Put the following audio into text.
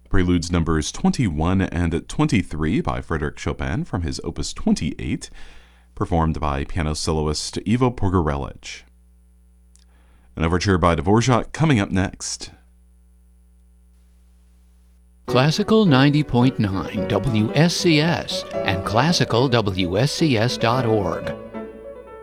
Preludes numbers 21 and 23 by Frédéric Chopin from his Opus 28, performed by piano soloist Ivo Pogorelic. An overture by Dvorak coming up next. Classical 90.9 WSCS and classicalwscs.org.